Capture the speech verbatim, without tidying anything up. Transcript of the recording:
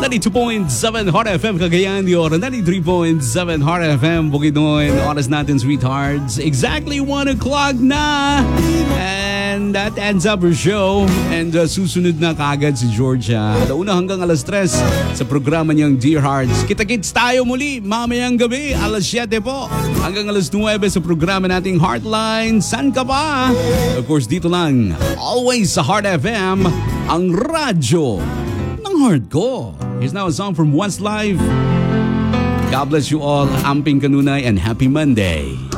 ninety-two point seven Heart F M Cagayan de Oro, ninety-three point seven Heart F M Bukidnon. Oras natin, sweethearts, exactly one o'clock na. And that ends up our show. And uh, susunod na kaagad si Georgia. Alauna hanggang alas tres sa programa niyang Dear Hearts. Kita-kits tayo muli mamayang gabi, alas siyete po. Hanggang alas nuwebe sa programa nating Heartline. San ka ba? Of course, dito lang. Always sa Heart F M, ang radyo ng heart ko. Here's now a song from Westlife. God bless you all. Amping kanunay and happy Monday.